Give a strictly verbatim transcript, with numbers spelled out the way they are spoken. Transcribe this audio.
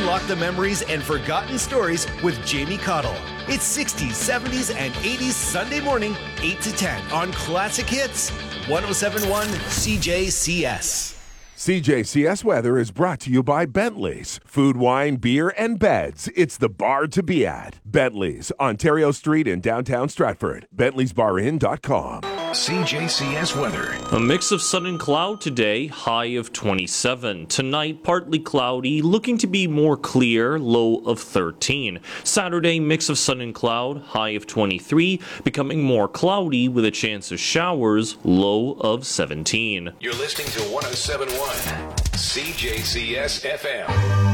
Unlock the memories and forgotten stories with Jamie Cottle. It's sixties, seventies, and eighties Sunday morning, eight to ten on Classic Hits, one oh seven point one C J C S. C J C S weather is brought to you by Bentley's. Food, wine, beer, and beds. It's the bar to be at. Bentley's, Ontario Street in downtown Stratford. Bentley's Bar Inn dot com. C J C S weather. A mix of sun and cloud today, high of twenty-seven. Tonight, partly cloudy, looking to be more clear, low of thirteen. Saturday, mix of sun and cloud, high of twenty-three, becoming more cloudy with a chance of showers, low of seventeen. You're listening to one oh seven point one C J C S F M.